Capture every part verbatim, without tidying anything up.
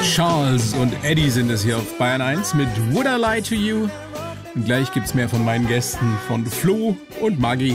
Charles und Eddie sind es hier auf Bayern eins mit Would I Lie to You? Und gleich gibt's mehr von meinen Gästen, von Flo und Maggi.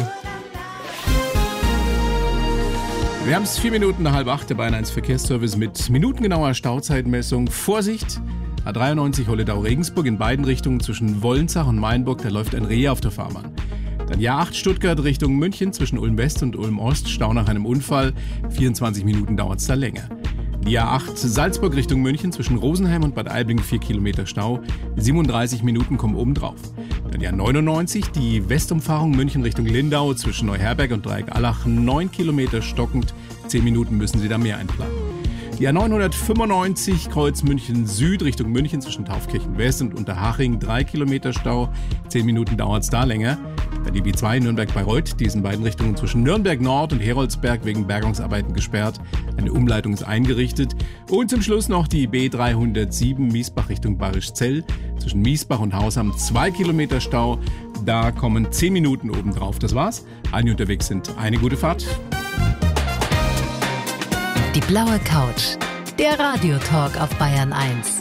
Wir haben es vier Minuten nach halb acht, der Bayern eins Verkehrsservice mit minutengenauer Stauzeitmessung. Vorsicht! A dreiundneunzig Holledau-Regensburg in beiden Richtungen zwischen Wollenzach und Mainburg, da läuft ein Reh auf der Fahrbahn. Dann Jahr acht Stuttgart Richtung München zwischen Ulm-West und Ulm-Ost, Stau nach einem Unfall, vierundzwanzig Minuten dauert es da länger. Die A acht Salzburg Richtung München zwischen Rosenheim und Bad Aibling, vier Kilometer Stau, siebenunddreißig Minuten kommen oben drauf. Dann die A neunundneunzig, die Westumfahrung München Richtung Lindau zwischen Neuherberg und Dreieck-Allach, neun Kilometer stockend, zehn Minuten müssen Sie da mehr einplanen. Die A neunhundertfünfundneunzig Kreuz München Süd Richtung München zwischen Taufkirchen West und Unterhaching, drei Kilometer Stau, zehn Minuten dauert es da länger. Dann die B zwei Nürnberg-Bayreuth, die ist in beiden Richtungen zwischen Nürnberg Nord und Heroldsberg wegen Bergungsarbeiten gesperrt. Eine Umleitung ist eingerichtet. Und zum Schluss noch die B dreihundertsieben Miesbach Richtung Bayrischzell zwischen Miesbach und Hausham, zwei Kilometer Stau. Da kommen zehn Minuten obendrauf. Das war's. Alle unterwegs sind. Eine gute Fahrt. Die blaue Couch, der Radiotalk auf Bayern eins.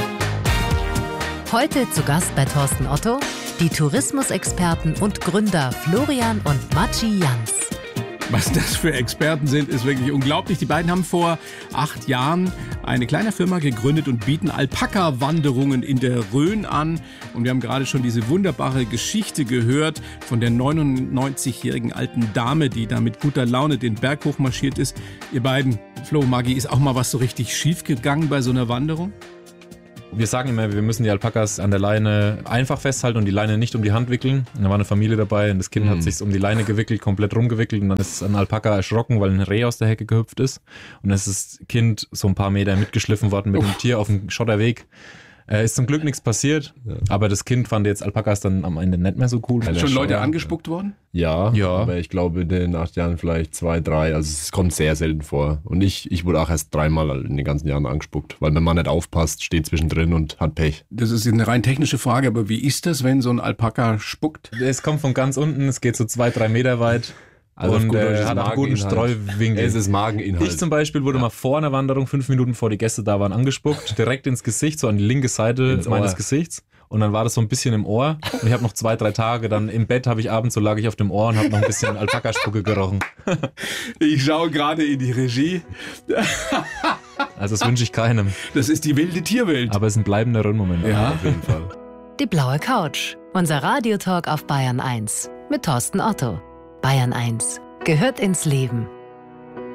Heute zu Gast bei Thorsten Otto, die Tourismusexperten und Gründer Florian und Matschi Jans. Was das für Experten sind, ist wirklich unglaublich. Die beiden haben vor acht Jahren eine kleine Firma gegründet und bieten Alpaka-Wanderungen in der Rhön an. Und wir haben gerade schon diese wunderbare Geschichte gehört von der neunundneunzigjährigen alten Dame, die da mit guter Laune den Berg hochmarschiert ist. Ihr beiden, Flo, Maggi, ist auch mal was so richtig schief gegangen bei so einer Wanderung? Wir sagen immer, wir müssen die Alpakas an der Leine einfach festhalten und die Leine nicht um die Hand wickeln. Und da war eine Familie dabei und das Kind mhm. hat sich um die Leine gewickelt, komplett rumgewickelt und dann ist ein Alpaka erschrocken, weil ein Reh aus der Hecke gehüpft ist. Und dann ist das Kind so ein paar Meter mitgeschliffen worden mit dem Tier auf dem Schotterweg. Äh, ist zum Glück nichts passiert, ja. Aber das Kind fand jetzt Alpakas dann am Ende nicht mehr so cool. Sind schon Leute angespuckt worden? Ja, ja, aber ich glaube in den acht Jahren vielleicht zwei, drei, also es kommt sehr selten vor. Und ich, ich wurde auch erst dreimal in den ganzen Jahren angespuckt, weil wenn man nicht aufpasst, steht zwischendrin und hat Pech. Das ist eine rein technische Frage, aber wie ist das, wenn so ein Alpaka spuckt? Es kommt von ganz unten, es geht so zwei, drei Meter weit. Also und äh, hat einen guten Streuwinkel. Es ist Mageninhalt. Ich zum Beispiel wurde ja. mal vor einer Wanderung, fünf Minuten bevor die Gäste da waren, angespuckt, direkt ins Gesicht, so an die linke Seite ins meines Ohr. Gesichts. Und dann war das so ein bisschen im Ohr. Und ich habe noch zwei, drei Tage, dann im Bett habe ich abends, so lag ich auf dem Ohr und habe noch ein bisschen Alpaka-Spucke gerochen. Ich schaue gerade in die Regie. Also das wünsche ich keinem. Das ist die wilde Tierwelt. Aber es ist ein bleibender Röntgenmoment. Ja, auf jeden Fall. Die blaue Couch, unser Radiotalk auf Bayern eins mit Thorsten Otto. Bayern eins gehört ins Leben.